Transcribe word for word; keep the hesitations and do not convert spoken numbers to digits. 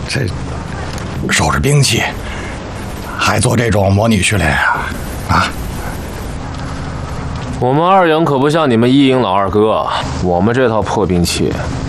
这收拾兵器，还做这种模拟训练啊？啊！ 我们二营可不像你们一营老二哥，我们这套破兵器